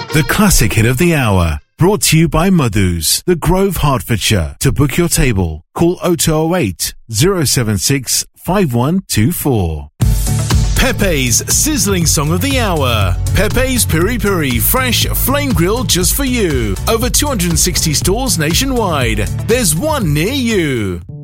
The classic hit of the hour, brought to you by Madhu's, The Grove, Hertfordshire. To book your table, call 0208 076 5124. Pepe's sizzling song of the hour. Pepe's Piri Piri, fresh, flame grilled just for you. Over 260 stores nationwide. There's one near you.